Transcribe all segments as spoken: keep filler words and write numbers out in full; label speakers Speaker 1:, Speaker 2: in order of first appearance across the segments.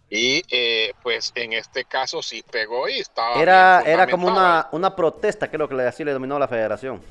Speaker 1: Y eh, pues en este caso sí pegó y estaba bien
Speaker 2: Era, era como
Speaker 1: fundamentado ahí.
Speaker 2: una, una protesta, creo que le- así le dominó la federación.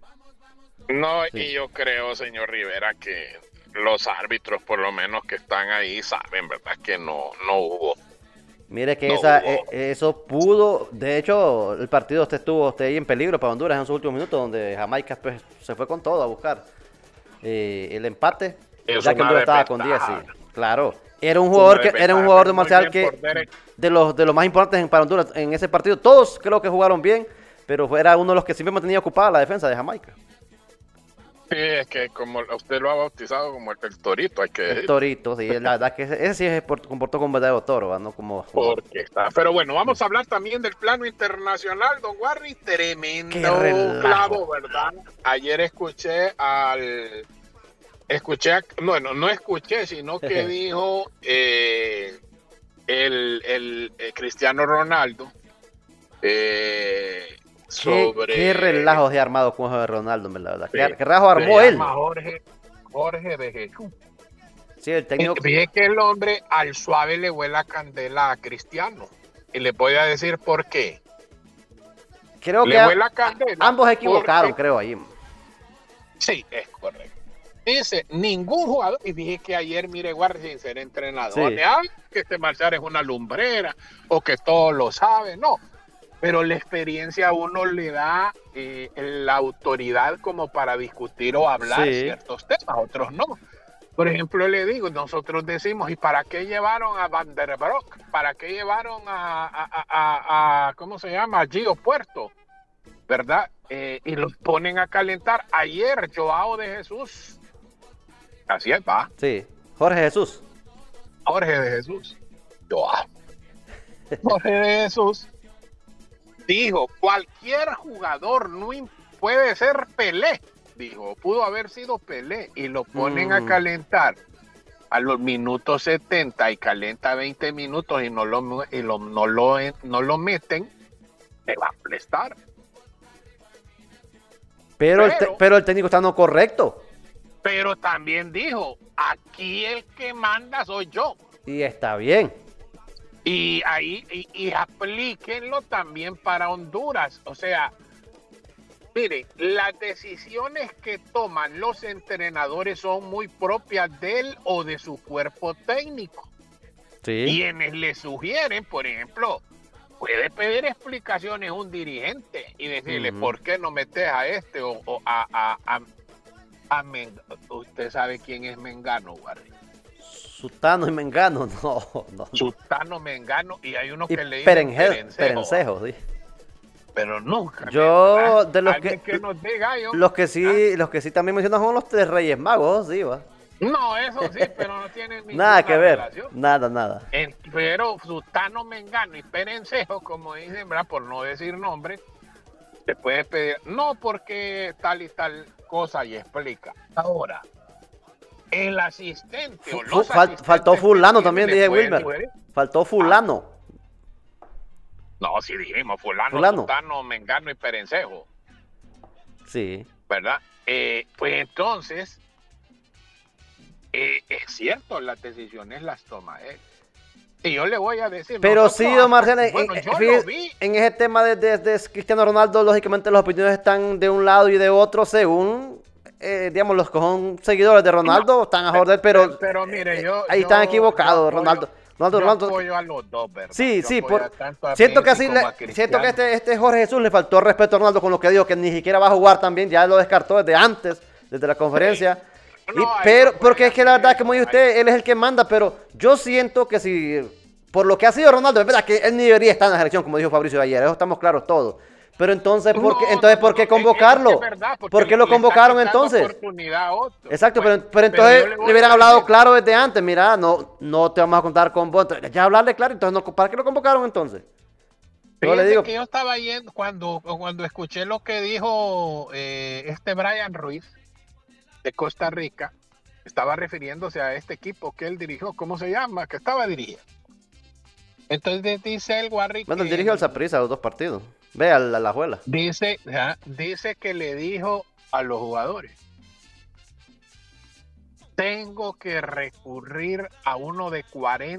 Speaker 1: No,
Speaker 2: Sí.
Speaker 1: y yo creo, señor Rivera, que los árbitros, por lo menos que están ahí, saben, ¿verdad? Que no, no hubo,
Speaker 2: Mire que
Speaker 1: no
Speaker 2: esa,
Speaker 1: hubo.
Speaker 2: e- eso pudo, de hecho, el partido usted estuvo usted ahí en peligro para Honduras en sus últimos minutos, donde Jamaica pues, se fue con todo a buscar eh, el empate,
Speaker 1: Es
Speaker 2: ya que
Speaker 1: una
Speaker 2: Honduras estaba con diez,
Speaker 1: desventaja,
Speaker 2: sí, claro. Era un
Speaker 1: es una
Speaker 2: jugador que era un
Speaker 1: desventaja,
Speaker 2: jugador
Speaker 1: pero
Speaker 2: de
Speaker 1: muy
Speaker 2: Marcial
Speaker 1: bien
Speaker 2: que
Speaker 1: por Derek.
Speaker 2: de los de los más importantes en- para Honduras en ese partido. Todos creo que jugaron bien, pero era uno de los que siempre mantenía ocupada la defensa de Jamaica.
Speaker 1: Sí, es que como usted lo ha bautizado como el, el torito, hay que
Speaker 2: El
Speaker 1: decirlo.
Speaker 2: torito, sí, la verdad que ese, ese sí se comportó como un verdadero toro, ¿va? No como, como...
Speaker 1: Porque está. Pero bueno, vamos a hablar también del plano internacional, don Warry.
Speaker 2: ¡Qué
Speaker 1: Tremendo
Speaker 2: relajo!
Speaker 1: clavo, ¿verdad? Ayer escuché al. Escuché, a- bueno, no escuché, sino que dijo eh, el, el, el Cristiano Ronaldo eh,
Speaker 2: ¿Qué, qué
Speaker 1: sobre.
Speaker 2: relajo de armado con eso de Ronaldo, en verdad? ¿Qué,
Speaker 1: eh,
Speaker 2: qué relajo
Speaker 1: Se
Speaker 2: armó él?
Speaker 1: llama Jorge, Jorge de Jesús.
Speaker 2: Sí, el
Speaker 1: Eh,
Speaker 2: técnico...
Speaker 1: Fíjate que el hombre al suave le huele candela a Cristiano. Y le voy a decir por qué.
Speaker 2: Creo que
Speaker 1: Le
Speaker 2: a-
Speaker 1: huele
Speaker 2: a-
Speaker 1: candela
Speaker 2: ambos equivocaron,
Speaker 1: porque.
Speaker 2: creo, ahí.
Speaker 1: Sí, es correcto. Dice, ningún jugador, y dije que ayer, mire, guarde sin ser entrenador,
Speaker 2: Sí,
Speaker 1: de, ah, que este Marcial es una lumbrera, o que todos lo saben, no, pero la experiencia a uno le da eh, la autoridad como para discutir o hablar
Speaker 2: sí.
Speaker 1: ciertos temas, otros no. Por ejemplo, le digo, nosotros decimos, ¿y para qué llevaron a Van der Broek? ¿Para qué llevaron a, a, a, a, a ¿cómo se llama? A Gio Puerto, ¿verdad? Eh, y los ponen a calentar. Ayer, Joao de Jesús, así es, va,
Speaker 2: Sí, Jorge Jesús.
Speaker 1: Jorge de Jesús, Joao, Jorge de Jesús, dijo, cualquier jugador no puede ser Pelé, dijo, pudo haber sido Pelé, y lo ponen a
Speaker 2: Mm,
Speaker 1: calentar a los minutos setenta y calenta veinte minutos y no lo, y lo, no lo, no lo meten, se va a prestar.
Speaker 2: pero, el te-
Speaker 1: Pero,
Speaker 2: pero el técnico está no correcto.
Speaker 1: pero también dijo, aquí el que manda soy yo.
Speaker 2: Y está bien.
Speaker 1: Y ahí, y, y aplíquenlo también para Honduras. O sea, mire, las decisiones que toman los entrenadores son muy propias de él o de su cuerpo técnico.
Speaker 2: Sí.
Speaker 1: Quienes le sugieren, por ejemplo, puede pedir explicaciones a un dirigente y decirle,
Speaker 2: Ujú.
Speaker 1: ¿por qué no metes a este o, o a, a, a, a Mengano? Usted sabe quién es Mengano, Guardi.
Speaker 2: Sutano y Mengano, no, no, no.
Speaker 1: Sultano Mengano, y hay unos
Speaker 2: Y
Speaker 1: que le dicen
Speaker 2: Perenje,
Speaker 1: Perencejo, ¿va?
Speaker 2: Perencejo, sí.
Speaker 1: Pero nunca, ¿verdad?
Speaker 2: Yo, de los
Speaker 1: Alguien
Speaker 2: que,
Speaker 1: que nos diga yo.
Speaker 2: los que
Speaker 1: ¿Ah?
Speaker 2: sí, los que sí también mencionan son los tres Reyes Magos, sí, va.
Speaker 1: No, eso sí, pero no tienen
Speaker 2: Nada que
Speaker 1: ninguna
Speaker 2: ver,
Speaker 1: relación.
Speaker 2: nada, nada.
Speaker 1: El, pero Sultano Mengano y Perencejo, como dicen, ¿verdad? Por no decir nombre, se puede pedir, no porque tal y tal cosa y explica. Ahora, el asistente o
Speaker 2: Fu- fu-
Speaker 1: los
Speaker 2: fal- faltó
Speaker 1: asistentes que
Speaker 2: fulano
Speaker 1: tiene
Speaker 2: también,
Speaker 1: le
Speaker 2: dije
Speaker 1: pueden
Speaker 2: Wilmer.
Speaker 1: sugerir.
Speaker 2: Faltó
Speaker 1: Ah,
Speaker 2: fulano.
Speaker 1: no, si dijimos fulano,
Speaker 2: Fulano.
Speaker 1: Sultano, Mengano y Perencejo,
Speaker 2: Sí.
Speaker 1: ¿verdad? Eh, pues entonces, eh, es cierto, las decisiones las toma él. Y yo le voy a decir,
Speaker 2: Pero
Speaker 1: nosotros
Speaker 2: sí, don
Speaker 1: hasta,
Speaker 2: Marcial, en,
Speaker 1: bueno,
Speaker 2: en-
Speaker 1: yo lo
Speaker 2: fíjese,
Speaker 1: vi.
Speaker 2: en ese tema de, de- de Cristiano Ronaldo, lógicamente las opiniones están de un lado y de otro según, eh, digamos, los que son seguidores de
Speaker 1: No,
Speaker 2: Ronaldo están a
Speaker 1: pe-
Speaker 2: favor de él,
Speaker 1: pe-
Speaker 2: pero
Speaker 1: pero,
Speaker 2: eh,
Speaker 1: mire,
Speaker 2: eh,
Speaker 1: yo,
Speaker 2: ahí están
Speaker 1: yo, yo
Speaker 2: equivocados,
Speaker 1: apoyo,
Speaker 2: Ronaldo. Ronaldo,
Speaker 1: yo
Speaker 2: Ronaldo.
Speaker 1: apoyo a los dos, ¿verdad?
Speaker 2: Sí,
Speaker 1: Yo
Speaker 2: sí,
Speaker 1: apoyo
Speaker 2: por,
Speaker 1: a tanto a
Speaker 2: siento que
Speaker 1: Messi
Speaker 2: así,
Speaker 1: como
Speaker 2: le,
Speaker 1: a
Speaker 2: siento que
Speaker 1: Cristiano.
Speaker 2: este, este Jorge Jesús le faltó el respeto a Ronaldo con lo que dijo, que ni siquiera va a jugar también, ya lo descartó desde antes, desde la
Speaker 1: Sí,
Speaker 2: conferencia. Y,
Speaker 1: no, ahí no
Speaker 2: pero, porque
Speaker 1: puede
Speaker 2: es que la
Speaker 1: hacer
Speaker 2: verdad, como
Speaker 1: eso.
Speaker 2: dice
Speaker 1: Ahí,
Speaker 2: usted, él es el que manda, pero yo siento que si, por lo que ha sido Ronaldo, es verdad que él ni debería estar en la selección, como dijo Fabricio ayer, eso estamos claros todos. Pero entonces, ¿por qué,
Speaker 1: no, no,
Speaker 2: entonces,
Speaker 1: no,
Speaker 2: ¿por qué
Speaker 1: no, es, es que es
Speaker 2: convocarlo?
Speaker 1: verdad, porque
Speaker 2: ¿Por qué
Speaker 1: le,
Speaker 2: lo
Speaker 1: le está
Speaker 2: convocaron
Speaker 1: quitando
Speaker 2: entonces?
Speaker 1: oportunidad a otro.
Speaker 2: Exacto,
Speaker 1: Bueno,
Speaker 2: pero, pero
Speaker 1: pero
Speaker 2: entonces
Speaker 1: yo le
Speaker 2: le
Speaker 1: voy
Speaker 2: hubieran
Speaker 1: a
Speaker 2: hablado
Speaker 1: decir,
Speaker 2: claro desde antes, mira, no, no te vamos a contar con vos. Entonces, ya hablarle claro, entonces, no, ¿para qué lo convocaron entonces? Yo le
Speaker 1: fíjese
Speaker 2: digo,
Speaker 1: que yo estaba yendo cuando, cuando escuché lo que dijo eh, este Brian Ruiz de Costa Rica, estaba refiriéndose a este equipo que él dirigió, ¿cómo se llama? Que estaba dirigiendo. Entonces dice el Warri
Speaker 2: bueno, él
Speaker 1: que
Speaker 2: dirigió al Saprissa los dos partidos. Ve a la, la Juela.
Speaker 1: dice, ¿ja? Dice que le dijo a los jugadores, tengo que recurrir a uno de cuarenta